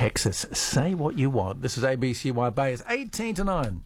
Texas. Say what you want. This is ABC Wide Bay. It's 18 to 9.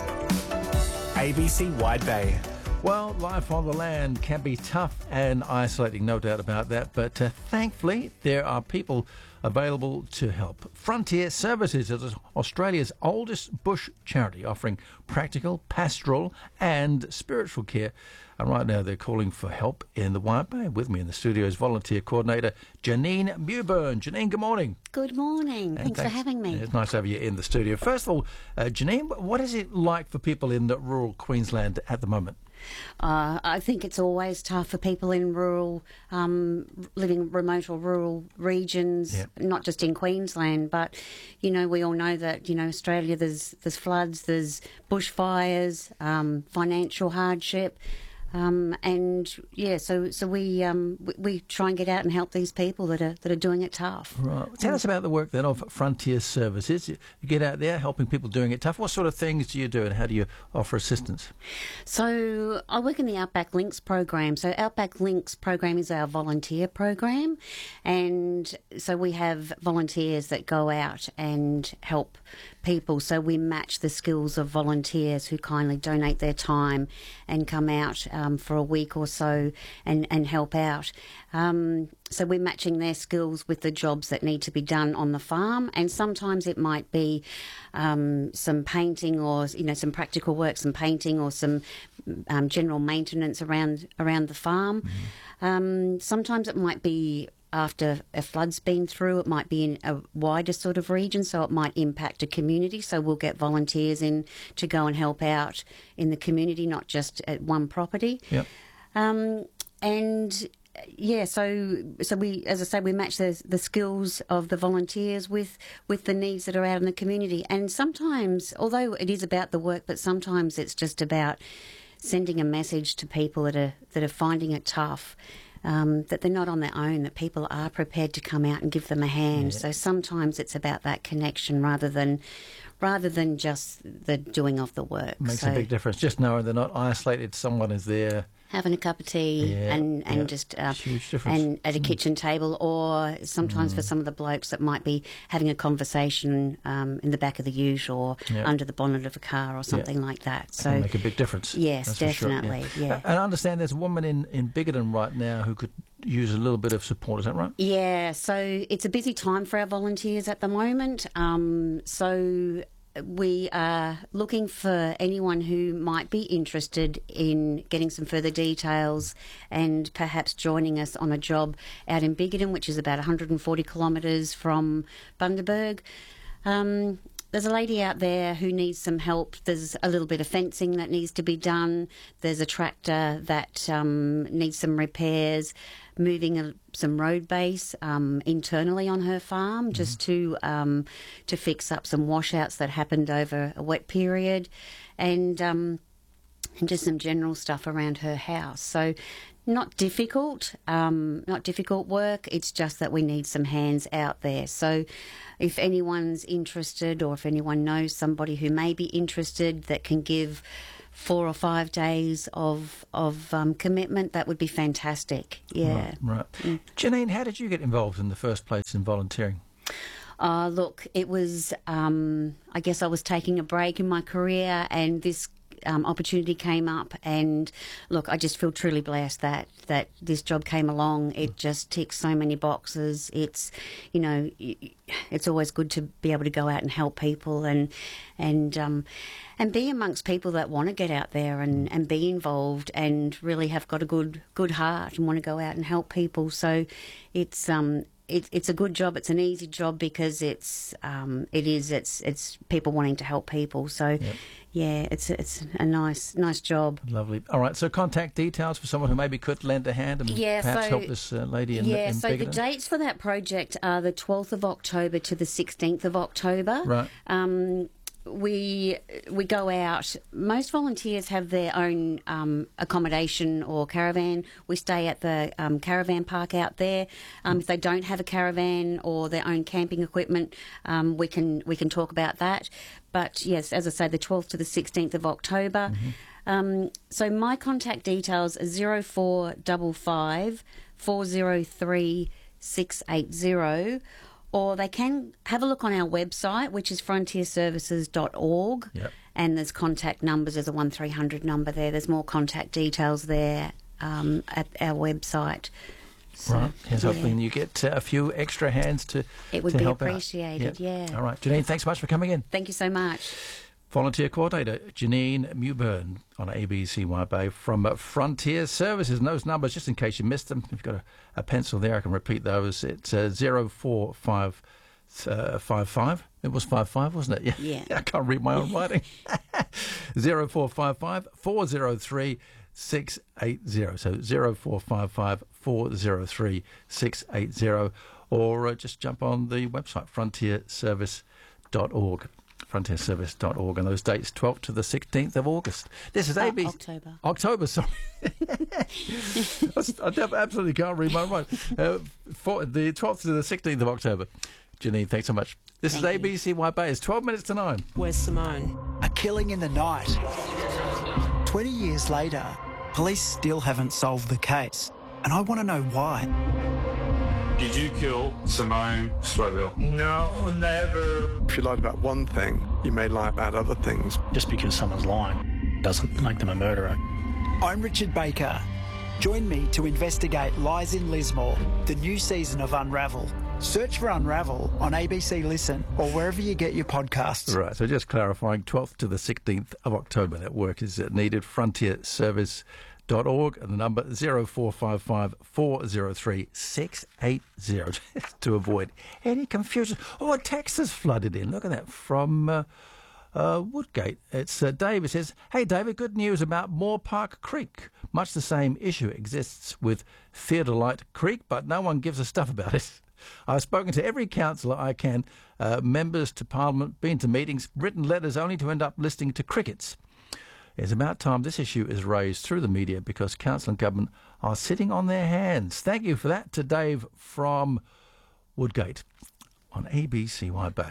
ABC Wide Bay. Well, life on the land can be tough and isolating, no doubt about that, but thankfully there are people available to help. Frontier Services is Australia's oldest bush charity, offering practical, pastoral and spiritual care. And right now they're calling for help in the Wide Bay. With me in the studio is volunteer coordinator Janine Mewburn. Janine, good morning. Good morning. Thanks for having me. It's nice to have you in the studio. First of all, Janine, what is it like for people in rural Queensland at the moment? I think it's always tough for people in rural, living remote or rural regions, not just in Queensland, but, we all know that, Australia, there's floods, there's bushfires, financial hardship. So we try and get out and help these people that are doing it tough. Right. Tell us about the work then of Frontier Services. You get out there helping people doing it tough. What sort of things do you do and how do you offer assistance? So I work in the Outback Links program. So Outback Links program is our volunteer program, and so we have volunteers that go out and help people. So we match the skills of volunteers who kindly donate their time and come out for a week or so and help out. So we're matching their skills with the jobs that need to be done on the farm, and sometimes it might be some painting or some practical work, some painting or some general maintenance around the farm. Mm-hmm. Sometimes it might be after a flood's been through, it might be in a wider sort of region, so it might impact a community. So we'll get volunteers in to go and help out in the community, not just at one property. Yep. So we, as I say, we match the skills of the volunteers with the needs that are out in the community. And sometimes, although it is about the work, but sometimes it's just about sending a message to people that are finding it tough. That they're not on their own, that people are prepared to come out and give them a hand. Yeah. So sometimes it's about that connection rather than just the doing of the work. Makes a big difference. Just knowing they're not isolated, someone is there. Having a cup of tea and just huge difference. And at a kitchen table, or sometimes for some of the blokes that might be having a conversation in the back of the ute or under the bonnet of a car or something like that. So can make a big difference. Yes, definitely. Sure, And I understand there's a woman in Bigoton right now who could use a little bit of support. Is that right? Yeah. So it's a busy time for our volunteers at the moment. We are looking for anyone who might be interested in getting some further details and perhaps joining us on a job out in Bigoton, which is about 140 kilometres from Bundaberg. There's a lady out there who needs some help. There's a little bit of fencing that needs to be done. There's a tractor that needs some repairs, moving some road base internally on her farm, just to fix up some washouts that happened over a wet period, and just some general stuff around her house. So not difficult work. It's just that we need some hands out there. So if anyone's interested, or if anyone knows somebody who may be interested that can give 4 or 5 days of commitment, that would be fantastic. Yeah. Right. Janine, how did you get involved in the first place in volunteering? Look, it was, I guess I was taking a break in my career, and this opportunity came up, and look, I just feel truly blessed that this job came along. It just ticks so many boxes. It's, it's always good to be able to go out and help people and be amongst people that want to get out there and be involved and really have got a good heart and want to go out and help people. So it's a good job. It's an easy job because it's people wanting to help people. So it's a nice job. Lovely. All right. So contact details for someone who maybe could lend a hand and perhaps help this lady in Bigoton. So the Bigoton. dates for that project are the 12th of October to the 16th of October. Right. We go out. Most volunteers have their own accommodation or caravan. We stay at the caravan park out there. If they don't have a caravan or their own camping equipment, we can talk about that. But yes, as I say, the 12th to the 16th of October. Mm-hmm. So my contact details are 0455 403 680. or they can have a look on our website, which is frontierservices.org. Yep. And there's contact numbers. There's a 1300 number there. There's more contact details there at our website. So, Right. Yes, hopefully you get a few extra hands to it would to be help out. appreciated, yeah. All right. Janine, thanks so much for coming in. Thank you so much. Volunteer Coordinator Janine Mewburn on ABCY Bay from Frontier Services. And those numbers, just in case you missed them, if you've got a pencil there, I can repeat those. It's 04555. It was 55, wasn't it? Yeah. I can't read my own writing. 0455 403 680. So 0455 403 680. Or just jump on the website, frontierservice.org. Frontierservice.org, and those dates 12th to the 16th of August. This is October, sorry. I absolutely can't read my own writing. For the 12th to the 16th of October. Janine, thanks so much. This is ABCY Bay. It's 12 minutes to 9. Where's Simone? A killing in the night. 20 years later, police still haven't solved the case, and I want to know why. Did you kill Simone Stroville? No, never. If you lied about one thing, you may lie about other things. Just because someone's lying doesn't make them a murderer. I'm Richard Baker. Join me to investigate Lies in Lismore, the new season of Unravel. Search for Unravel on ABC Listen or wherever you get your podcasts. Right, so just clarifying, 12th to the 16th of October, that work is needed. Frontierservice.org and the number 0455 403 680 to avoid any confusion. Oh, a text has flooded in. Look at that from Woodgate. It's Dave. It says, "Hey David, good news about Moore Park Creek. Much the same issue exists with Theodolite Creek, but no one gives a stuff about it. I've spoken to every councillor I can, members to Parliament, been to meetings, written letters only to end up listening to crickets. It's about time this issue is raised through the media because council and government are sitting on their hands." Thank you for that to Dave from Woodgate on ABCY Bay.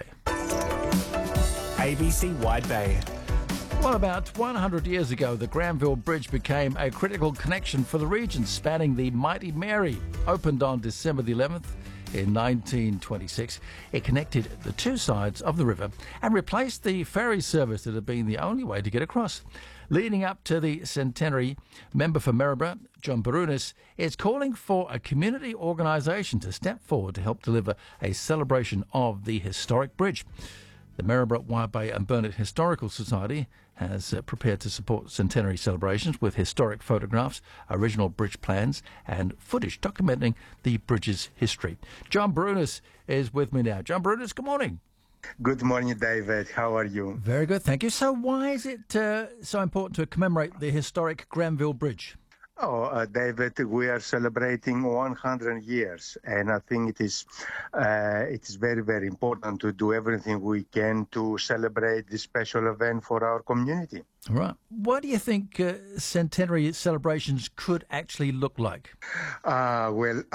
ABC Wide Bay. Well, about 100 years ago, the Granville Bridge became a critical connection for the region, spanning the Mighty Mary. Opened on December the 11th in 1926, it connected the two sides of the river and replaced the ferry service that had been the only way to get across. Leading up to the centenary, member for Maryborough, John Barunas, is calling for a community organisation to step forward to help deliver a celebration of the historic bridge. The Maryborough, Wide Bay and Burnett Historical Society has prepared to support centenary celebrations with historic photographs, original bridge plans and footage documenting the bridge's history. John Barunas is with me now. John Barunas, good morning. Good morning, David. How are you? Very good, thank you. So why is it so important to commemorate the historic Granville Bridge? David, we are celebrating 100 years, and I think it is very, very important to do everything we can to celebrate this special event for our community. Right. What do you think centenary celebrations could actually look like? Look,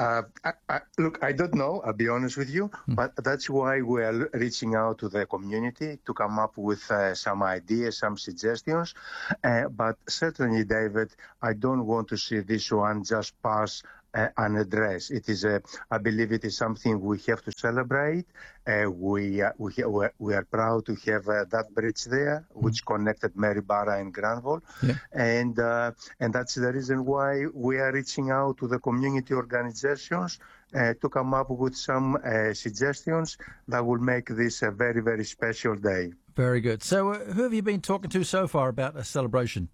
I don't know, I'll be honest with you, but that's why we are reaching out to the community to come up with some ideas, some suggestions. But certainly, David, I don't want to see this one just pass unaddressed. It is, I believe, it is something we have to celebrate. We are proud to have that bridge there, which connected Maryborough and Granville, and that's the reason why we are reaching out to the community organizations to come up with some suggestions that will make this a very, very special day. Very good. So, who have you been talking to so far about a celebration?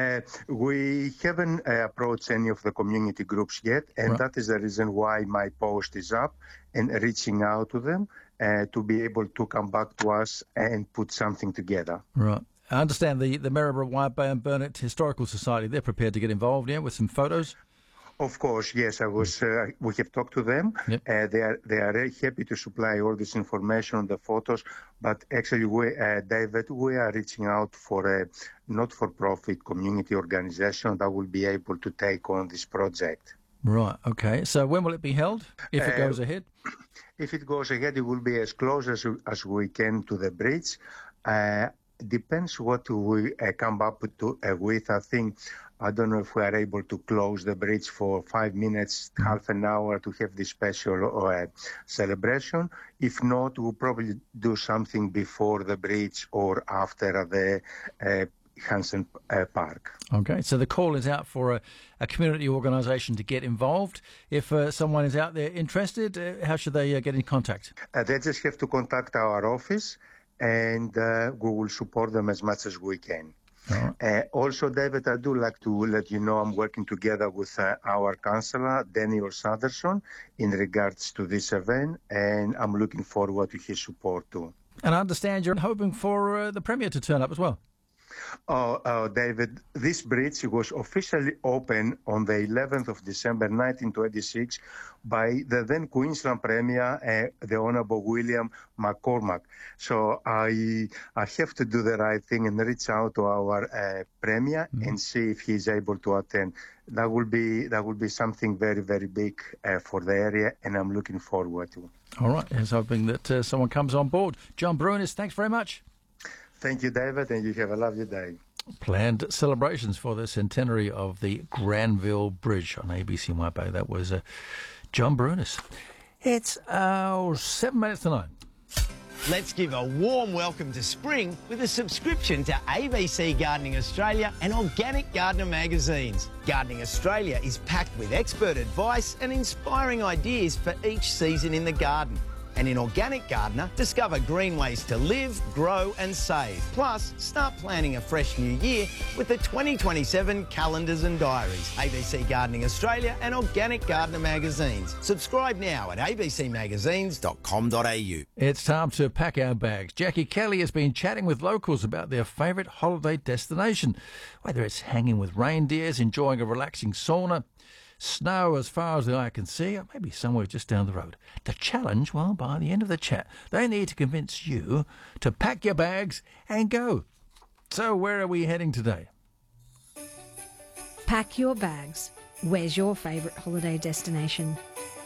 We haven't approached any of the community groups yet, and that is the reason why my post is up and reaching out to them to be able to come back to us and put something together. Right. I understand the Maryborough, Wide Bay and Burnett Historical Society, they're prepared to get involved, with some photos? Of course, yes. We have talked to them. Yep. They are happy to supply all this information on the photos. But actually, David, we are reaching out for a not-for-profit community organization that will be able to take on this project. Right. Okay. So when will it be held? If it goes ahead? If it goes ahead, it will be as close as we can to the bridge. Depends what we come up with. I think I don't know if we are able to close the bridge for 5 minutes, half an hour to have this special celebration. If not, we'll probably do something before the bridge or after the Hansen Park. Okay, so the call is out for a community organisation to get involved. If someone is out there interested, how should they get in contact? They just have to contact our office, and we will support them as much as we can. Right. Also, David, I do like to let you know I'm working together with our councillor, Daniel Sanderson, in regards to this event, and I'm looking forward to his support too. And I understand you're hoping for the Premier to turn up as well. David, this bridge was officially opened on the 11th of December 1926 by the then Queensland Premier, the Honourable William McCormack. So I have to do the right thing and reach out to our Premier and see if he's able to attend. That will be something very, very big for the area, and I'm looking forward to. All right, here's hoping that someone comes on board. John Brunis, thanks very much. Thank you, David, and you have a lovely day. Planned celebrations for the centenary of the Granville Bridge on ABC Maipo. That was John Brunis. It's 7 minutes to 9. Let's give a warm welcome to spring with a subscription to ABC Gardening Australia and Organic Gardener magazines. Gardening Australia is packed with expert advice and inspiring ideas for each season in the garden. And in Organic Gardener, discover green ways to live, grow and save. Plus, start planning a fresh new year with the 2027 calendars and diaries. ABC Gardening Australia and Organic Gardener magazines. Subscribe now at abcmagazines.com.au. It's time to pack our bags. Jackie Kelly has been chatting with locals about their favourite holiday destination, whether it's hanging with reindeers, enjoying a relaxing sauna, snow as far as the eye can see, or maybe somewhere just down the road. The challenge, well, by the end of the chat, they need to convince you to pack your bags and go. So where are we heading today? Pack your bags. Where's your favourite holiday destination?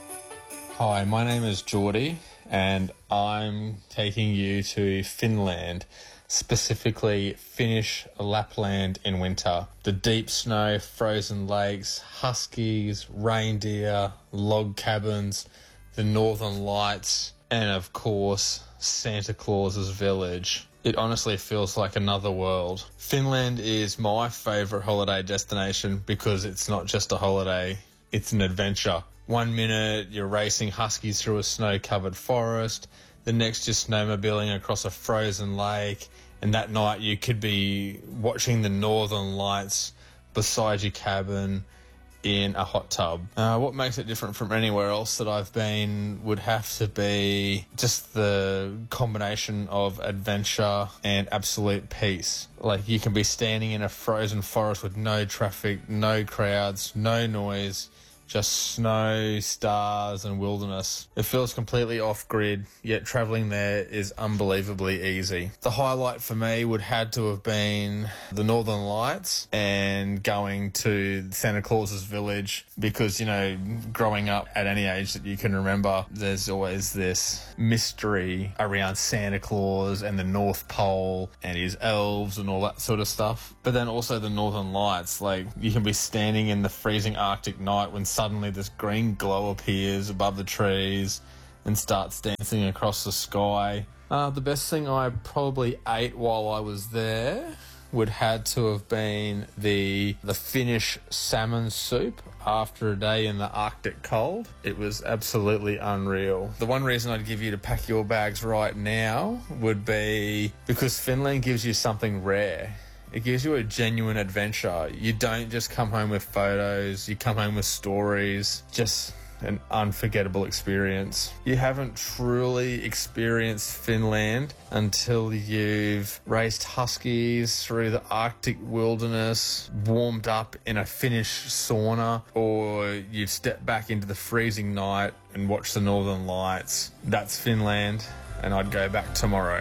Hi, my name is Geordie, and I'm taking you to Finland. Specifically Finnish Lapland in winter. The deep snow, frozen lakes, huskies, reindeer, log cabins, the northern lights, and of course, Santa Claus's village. It honestly feels like another world. Finland is my favourite holiday destination because it's not just a holiday, it's an adventure. 1 minute you're racing huskies through a snow-covered forest, the next you're snowmobiling across a frozen lake, and that night you could be watching the northern lights beside your cabin in a hot tub. What makes it different from anywhere else that I've been would have to be just the combination of adventure and absolute peace. Like, you can be standing in a frozen forest with no traffic, no crowds, no noise, just snow, stars and wilderness. It feels completely off-grid, yet travelling there is unbelievably easy. The highlight for me would had to have been the Northern Lights and going to Santa Claus's village because, you know, growing up at any age that you can remember, there's always this mystery around Santa Claus and the North Pole and his elves and all that sort of stuff. But then also the Northern Lights, like, you can be standing in the freezing Arctic night when suddenly this green glow appears above the trees and starts dancing across the sky. The best thing I probably ate while I was there would had to have been the Finnish salmon soup after a day in the Arctic cold. It was absolutely unreal. The one reason I'd give you to pack your bags right now would be because Finland gives you something rare. It gives you a genuine adventure. You don't just come home with photos, you come home with stories, just an unforgettable experience. You haven't truly experienced Finland until you've raced huskies through the Arctic wilderness, warmed up in a Finnish sauna, or you've stepped back into the freezing night and watched the Northern Lights. That's Finland, and I'd go back tomorrow.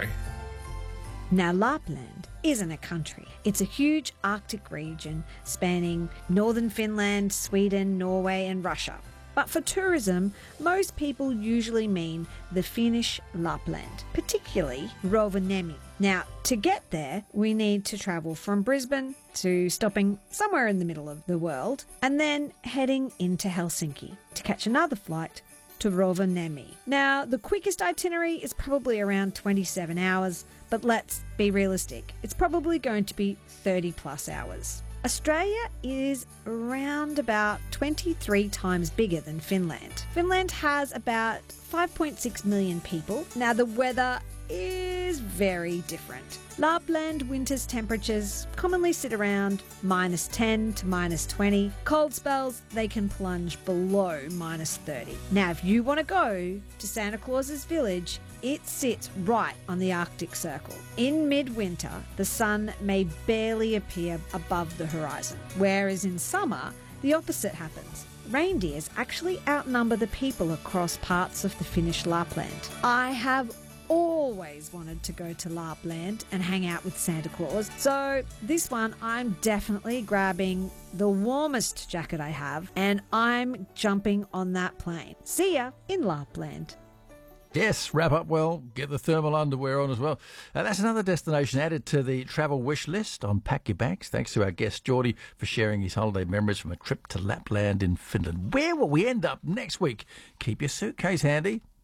Now, Lapland isn't a country. It's a huge Arctic region spanning northern Finland, Sweden, Norway and Russia. But for tourism, most people usually mean the Finnish Lapland, particularly Rovaniemi. Now, to get there, we need to travel from Brisbane to stopping somewhere in the middle of the world and then heading into Helsinki to catch another flight to Rovaniemi. Now, the quickest itinerary is probably around 27 hours, but let's be realistic. It's probably going to be 30 plus hours. Australia is around about 23 times bigger than Finland. Finland has about 5.6 million people. Now, the weather is very different. Lapland winter's temperatures commonly sit around -10 to -20. Cold spells, they can plunge below -30. Now, if you want to go to Santa Claus's village, it sits right on the Arctic Circle. In midwinter, the sun may barely appear above the horizon, whereas in summer, the opposite happens. Reindeers actually outnumber the people across parts of the Finnish Lapland. I have always wanted to go to Lapland and hang out with Santa Claus. So this one, I'm definitely grabbing the warmest jacket I have and I'm jumping on that plane. See ya in Lapland. Yes, wrap up well, get the thermal underwear on as well. That's another destination added to the travel wish list on Pack Your Bags. Thanks to our guest Geordie for sharing his holiday memories from a trip to Lapland in Finland. Where will we end up next week? Keep your suitcase handy.